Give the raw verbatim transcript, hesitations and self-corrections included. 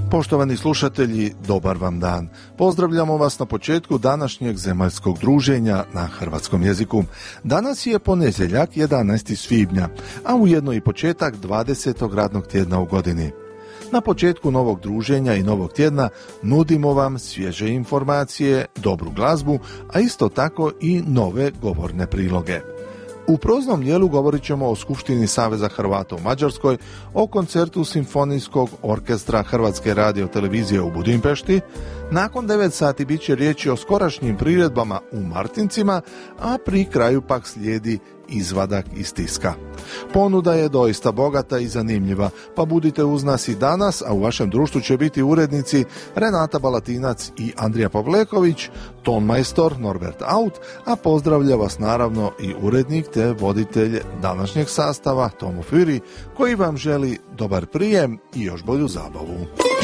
Poštovani slušatelji, dobar vam dan. Pozdravljamo vas na početku današnjeg zemaljskog druženja na hrvatskom jeziku. Danas je ponedjeljak, jedanaesti svibnja, a ujedno i početak dvadesetog radnog tjedna u godini. Na početku novog druženja i novog tjedna nudimo vam svježe informacije, dobru glazbu, a isto tako i nove govorne priloge. U proznom dijelu govorit ćemo o Skupštini Saveza Hrvata u Mađarskoj, o koncertu Simfonijskog orkestra Hrvatske radiotelevizije u Budimpešti. Nakon devet sati bit će riječi o skorašnjim priredbama u Martincima, a pri kraju pak slijedi izvadak iz tiska. Ponuda je doista bogata i zanimljiva, pa budite uz nas i danas, a u vašem društvu će biti urednici Renata Balatinac i Andrija Pavleković, tonmajstor Norbert Aut, a pozdravlja vas naravno i urednik te voditelj današnjeg sastava Tomo Fyri, koji vam želi dobar prijem i još bolju zabavu.